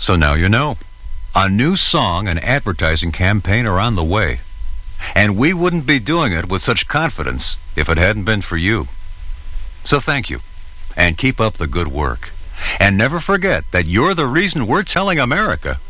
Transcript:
So now you know. A new song and advertising campaign are on the way. And we wouldn't be doing it with such confidence if it hadn't been for you. So thank you. And keep up the good work. And never forget that you're the reason we're telling America